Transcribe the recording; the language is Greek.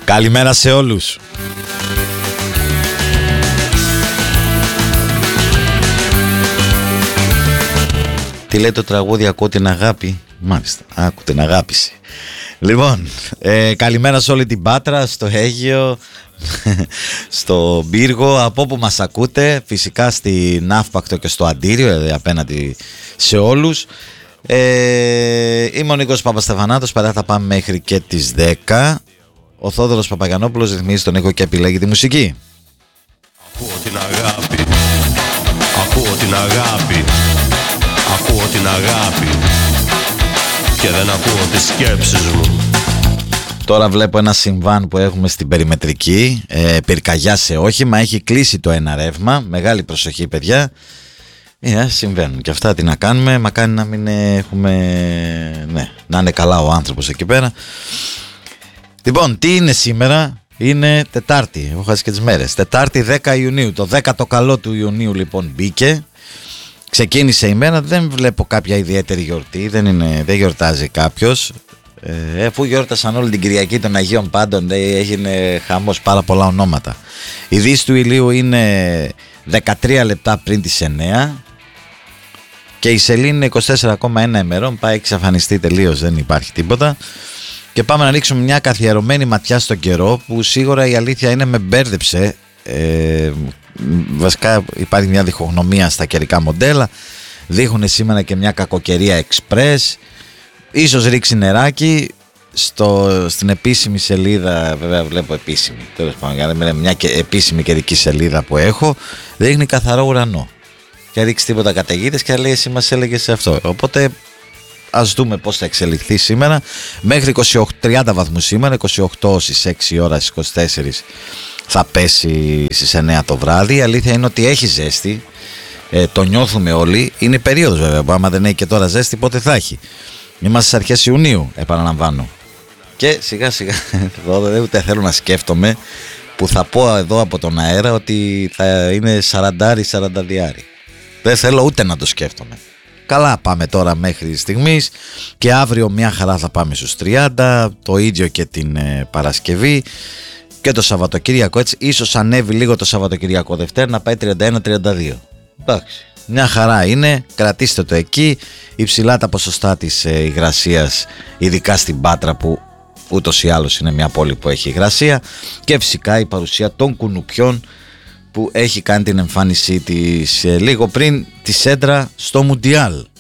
Καλημέρα σε όλους. Τι λέει το τραγούδι, ακούω την αγάπη. Μάλιστα, άκου την αγάπηση. Λοιπόν, καλημέρα σε όλη την Πάτρα, στο Αίγυο, στο Πύργο, από όπου μας ακούτε. Φυσικά στην Ναύπακτο και στο Αντίριο, απέναντι σε όλους. Είμαι ο Νίκος Παπαστεφανάτος, παρά θα πάμε μέχρι και τις 10. Ο Θόδωρος Παπαγιαννόπουλος ρυθμίζει τον ήχο και επιλέγει τη μουσική. Ακούω την αγάπη, ακούω την αγάπη, ακούω την αγάπη και δεν ακούω τις σκέψεις μου. Τώρα βλέπω ένα συμβάν που έχουμε στην περιμετρική, πυρκαγιά σε όχημα, έχει κλείσει το ένα ρεύμα, μεγάλη προσοχή παιδιά. Συμβαίνουν και αυτά, τι να κάνουμε, μακάρι να μην έχουμε, ναι, να είναι καλά ο άνθρωπος εκεί πέρα. Λοιπόν, τι είναι σήμερα? Είναι Τετάρτη, έχω χάσει και τις μέρες. Τετάρτη 10 Ιουνίου, το 10ο καλό του Ιουνίου λοιπόν μπήκε. Ξεκίνησε η μέρα, δεν βλέπω κάποια ιδιαίτερη γιορτή, δεν γιορτάζει κάποιος. Αφού γιόρτασαν όλη την Κυριακή των Αγίων Πάντων, έγινε χαμός, πάρα πολλά ονόματα. Η δύση του ηλίου είναι 13 λεπτά πριν τις 9 και η σελήνη είναι 24,1 ημερών, πάει εξαφανιστεί τελείως, δεν υπάρχει τίποτα. Και πάμε να ρίξουμε μια καθιερωμένη ματιά στον καιρό, που σίγουρα η αλήθεια είναι με μπέρδεψε. Βασικά υπάρχει μια διχογνωμία στα καιρικά μοντέλα. Δείχνουν σήμερα και μια κακοκαιρία εξπρές. Ίσως ρίξει νεράκι στην επίσημη σελίδα. Βέβαια βλέπω επίσημη, τέλος πάντων, μια επίσημη καιρική σελίδα που έχω. Δείχνει καθαρό ουρανό και ρίξει τίποτα καταιγίδες και λέει εσύ μας έλεγες σε αυτό. Οπότε ας δούμε πώς θα εξελιχθεί σήμερα. Μέχρι 30 βαθμούς σήμερα, 28 στις 6 ώρα, στις 24 θα πέσει στις 9 το βράδυ. Η αλήθεια είναι ότι έχει ζέστη, το νιώθουμε όλοι. Είναι περίοδος βέβαια, που άμα δεν έχει και τώρα ζέστη πότε θα έχει? Είμαστε στις αρχές Ιουνίου, επαναλαμβάνω. Και σιγά σιγά εδώ ούτε θέλω να σκέφτομαι που θα πω εδώ από τον αέρα ότι θα είναι 40-42. Δεν θέλω ούτε να το σκέφτομαι. Καλά πάμε τώρα μέχρι στιγμής και αύριο μια χαρά θα πάμε στους 30, το ίδιο και την Παρασκευή και το Σαββατοκύριακο, έτσι ίσως ανέβει λίγο το Σαββατοκύριακο Δευτέρα να πάει 31-32. Εντάξει, μια χαρά είναι, κρατήστε το εκεί, υψηλά τα ποσοστά της υγρασίας, ειδικά στην Πάτρα που ούτως ή άλλως είναι μια πόλη που έχει υγρασία, και φυσικά η παρουσία των κουνουπιών που έχει κάνει την εμφάνισή της λίγο πριν τη Σέντρα στο Μουντιάλ.